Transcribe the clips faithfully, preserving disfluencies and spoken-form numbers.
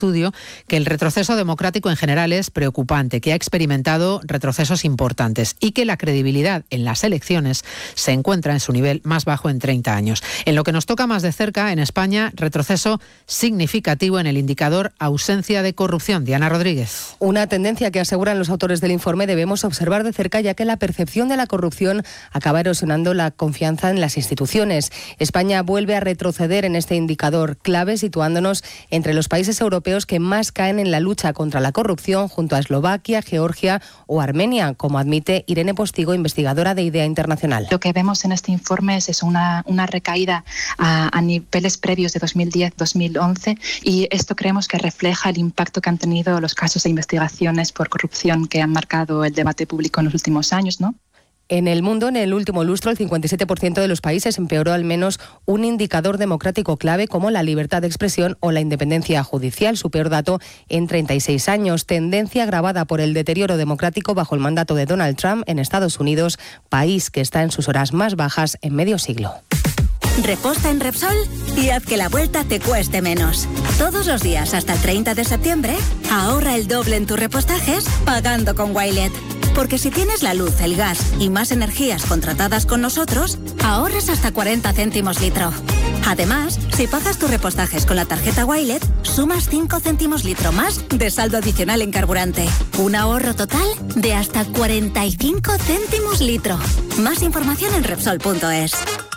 estudio que el retroceso democrático en general es preocupante, que ha experimentado retrocesos importantes y que la credibilidad en las elecciones se encuentra en su nivel más bajo en treinta años. En lo que nos toca más de cerca, en España, retroceso significativo en el indicador ausencia de corrupción. Diana Rodríguez. Una tendencia que aseguran los autores del informe debemos observar de cerca, ya que la percepción de la corrupción acaba erosionando la confianza en las instituciones. España vuelve a retroceder en este indicador clave, situándonos entre los países europeos que más caen en la lucha contra la corrupción, junto a Eslovaquia, Georgia o Armenia, como admite Irene Postigo, investigadora de IDEA Internacional. Lo que vemos en este informe es eso, una, una recaída a, a niveles previos de dos mil diez dos mil once, y esto creemos que refleja el impacto que han tenido los casos de investigaciones por corrupción que han marcado el debate público en los últimos años, ¿no? En el mundo, en el último lustro, el cincuenta y siete por ciento de los países empeoró al menos un indicador democrático clave como la libertad de expresión o la independencia judicial, su peor dato en treinta y seis años. Tendencia agravada por el deterioro democrático bajo el mandato de Donald Trump en Estados Unidos, país que está en sus horas más bajas en medio siglo. Reposta en Repsol y haz que la vuelta te cueste menos. Todos los días hasta el treinta de septiembre, ahorra el doble en tus repostajes pagando con Wilet. Porque si tienes la luz, el gas y más energías contratadas con nosotros, ahorras hasta cuarenta céntimos litro. Además, si pagas tus repostajes con la tarjeta Wilet, sumas cinco céntimos litro más de saldo adicional en carburante. Un ahorro total de hasta cuarenta y cinco céntimos litro. Más información en Repsol punto es.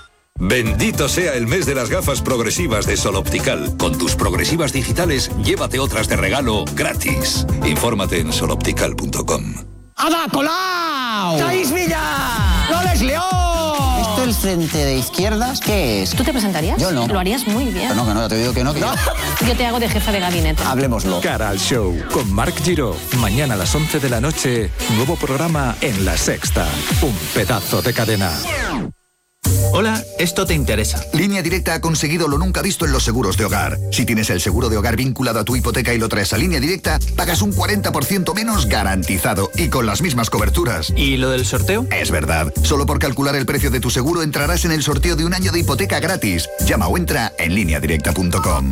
Bendito sea el mes de las gafas progresivas de Sol Optical. Con tus progresivas digitales, llévate otras de regalo gratis. Infórmate en sol optical punto com. ¡Ada Colau! ¡Thais Villa! ¡Loles León! ¿Esto el frente de izquierdas qué es? ¿Tú te presentarías? Yo no. Lo harías muy bien. Que no, que no, te digo que no. Que ¿No? Yo... yo te hago de jefa de gabinete. Hablemoslo. Cara al show con Marc Giró. Mañana a las once de la noche, nuevo programa en La Sexta. Un pedazo de cadena. Hola, esto te interesa. Línea Directa ha conseguido lo nunca visto en los seguros de hogar. Si tienes el seguro de hogar vinculado a tu hipoteca y lo traes a Línea Directa, pagas un cuarenta por ciento menos garantizado y con las mismas coberturas. ¿Y lo del sorteo? Es verdad. Solo por calcular el precio de tu seguro entrarás en el sorteo de un año de hipoteca gratis. Llama o entra en línea directa punto com.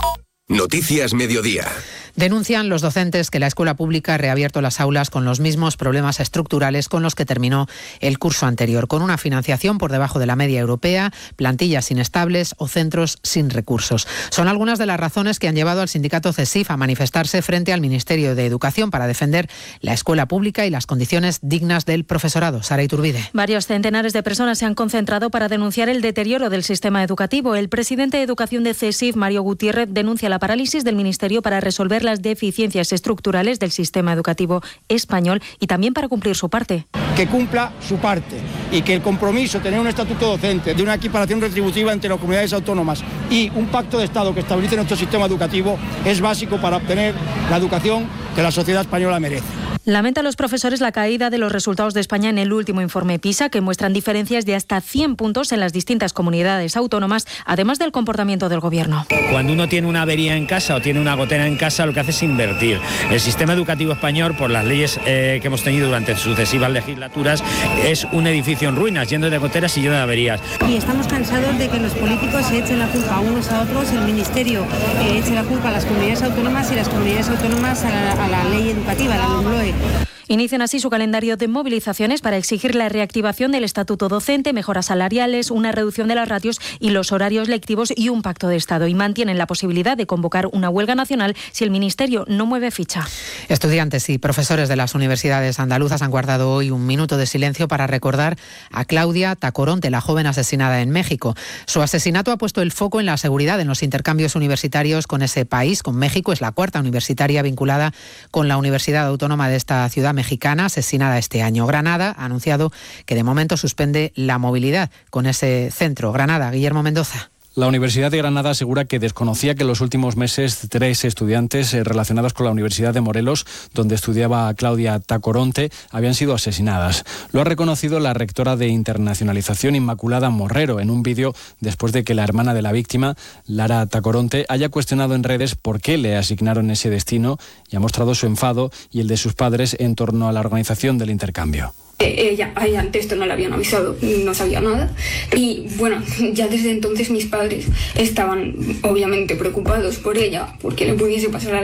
Noticias Mediodía. Denuncian los docentes que la escuela pública ha reabierto las aulas con los mismos problemas estructurales con los que terminó el curso anterior, con una financiación por debajo de la media europea, plantillas inestables o centros sin recursos. Son algunas de las razones que han llevado al sindicato CESIF a manifestarse frente al Ministerio de Educación para defender la escuela pública y las condiciones dignas del profesorado. Sara Iturbide. Varios centenares de personas se han concentrado para denunciar el deterioro del sistema educativo. El presidente de Educación de CESIF, Mario Gutiérrez, denuncia la parálisis del Ministerio para resolver las deficiencias estructurales del sistema educativo español y también para cumplir su parte. Que cumpla su parte y que el compromiso de tener un estatuto docente, de una equiparación retributiva entre las comunidades autónomas y un pacto de Estado que estabilice nuestro sistema educativo es básico para obtener la educación que la sociedad española merece. Lamentan los profesores la caída de los resultados de España en el último informe PISA, que muestran diferencias de hasta cien puntos en las distintas comunidades autónomas, además del comportamiento del gobierno. Cuando uno tiene una avería en casa o tiene una gotera en casa, lo que hace es invertir. El sistema educativo español, por las leyes eh, que hemos tenido durante sucesivas legislaturas, es un edificio en ruinas, lleno de goteras y lleno de averías. Y estamos cansados de que los políticos se echen la culpa unos a otros, el Ministerio eh, eche la culpa a las comunidades autónomas y las comunidades autónomas a la, a la ley educativa, a la LOMLOE. Inician así su calendario de movilizaciones para exigir la reactivación del estatuto docente, mejoras salariales, una reducción de las ratios y los horarios lectivos y un pacto de Estado. Y mantienen la posibilidad de convocar una huelga nacional si el Ministerio no mueve ficha. Estudiantes y profesores de las universidades andaluzas han guardado hoy un minuto de silencio para recordar a Claudia Tacoronte, la joven asesinada en México. Su asesinato ha puesto el foco en la seguridad en los intercambios universitarios con ese país, con México. Es la cuarta universitaria vinculada con la Universidad Autónoma de esta ciudad mexicana, asesinada este año. Granada ha anunciado que de momento suspende la movilidad con ese centro. Granada, Guillermo Mendoza. La Universidad de Granada asegura que desconocía que en los últimos meses tres estudiantes relacionados con la Universidad de Morelos, donde estudiaba Claudia Tacoronte, habían sido asesinadas. Lo ha reconocido la rectora de Internacionalización, Inmaculada Morrero, en un vídeo después de que la hermana de la víctima, Lara Tacoronte, haya cuestionado en redes por qué le asignaron ese destino y ha mostrado su enfado y el de sus padres en torno a la organización del intercambio. Ella, a ella ante esto no le habían avisado, no sabía nada. Y bueno, ya desde entonces mis padres estaban obviamente preocupados por ella, porque le pudiese pasar a